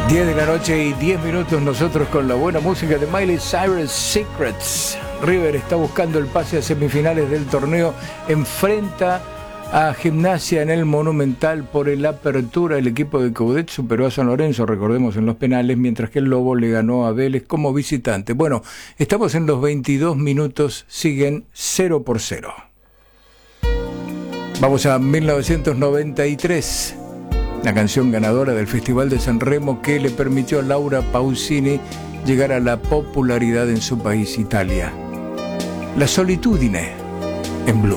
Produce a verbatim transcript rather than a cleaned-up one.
diez de la noche y diez minutos, nosotros con la buena música de Miley Cyrus, Secrets. River está buscando el pase a semifinales del torneo, enfrenta a Gimnasia en el Monumental por el Apertura. El equipo de Coudet superó a San Lorenzo, recordemos, en los penales, mientras que el Lobo le ganó a Vélez como visitante. Bueno, estamos en los veintidós minutos, siguen cero por cero. Vamos a mil novecientos noventa y tres. La canción ganadora del Festival de San Remo que le permitió a Laura Pausini llegar a la popularidad en su país, Italia. La Solitudine, en Blue.